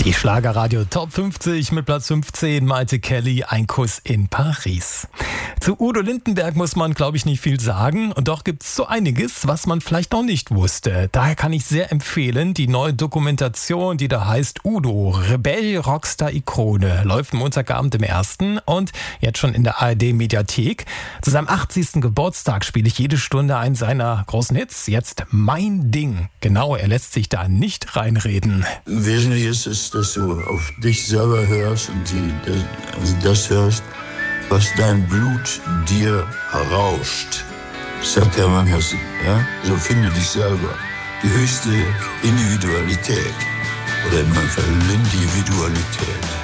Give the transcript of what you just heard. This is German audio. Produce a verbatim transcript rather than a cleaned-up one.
Die Schlagerradio Top fünfzig mit Platz fünfzehn, Maite Kelly, Ein Kuss in Paris. Zu Udo Lindenberg muss man, glaube ich, nicht viel sagen. Und doch gibt es so einiges, was man vielleicht noch nicht wusste. Daher kann ich sehr empfehlen, die neue Dokumentation, die da heißt Udo, Rebell, Rockstar, Ikone. Läuft Montagabend im ersten und jetzt schon in der A R D-Mediathek. Zu seinem achtzigsten Geburtstag spiele ich jede Stunde einen seiner großen Hits. Jetzt Mein Ding. Genau, er lässt sich da nicht reinreden. Wesentlich ist es, dass du auf dich selber hörst und die, das, also das hörst, was dein Blut dir rauscht. Sagt der Mann, ja? So finde dich selber. Die höchste Individualität. Oder in meinem Fall Individualität.